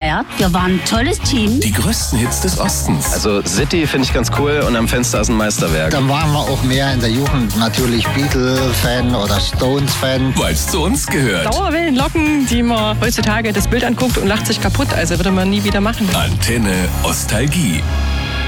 gefeiert. Wir waren ein tolles Team. Die größten Hits des Ostens. Also City finde ich ganz cool und am Fenster ist ein Meisterwerk. Dann waren wir auch mehr in der Jugend natürlich Beatle-Fan oder Stones-Fan. Weil es zu uns gehört. Dauerwellenlocken, die man heutzutage das Bild anguckt und lacht sich kaputt. Also würde man nie wieder machen. Antenne Ostalgie.